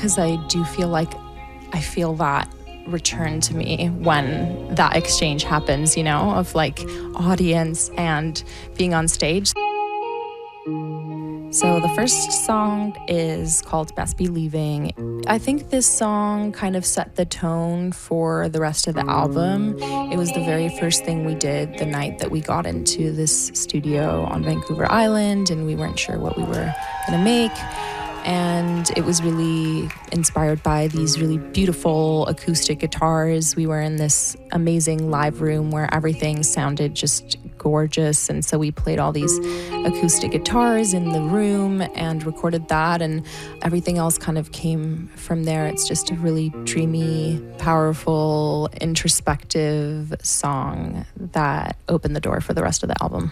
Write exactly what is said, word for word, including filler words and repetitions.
because I do feel like I feel that return to me when that exchange happens, you know, of like audience and being on stage. So the first song is called Best Be Leaving. I think this song kind of set the tone for the rest of the album. It was the very first thing we did the night that we got into this studio on Vancouver Island, and we weren't sure what we were gonna make. And it was really inspired by these really beautiful acoustic guitars. We were in this amazing live room where everything sounded just gorgeous. And so we played all these acoustic guitars in the room and recorded that, and everything else kind of came from there. It's just a really dreamy, powerful, introspective song that opened the door for the rest of the album.